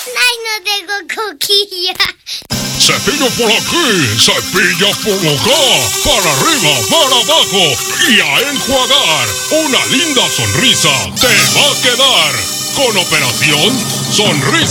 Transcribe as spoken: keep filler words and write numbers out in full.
Ay, no tengo coquilla. Cepillo por aquí, cepilla por acá, para arriba, para abajo y a enjuagar. Una linda sonrisa te va a quedar con Operación Sonrisa.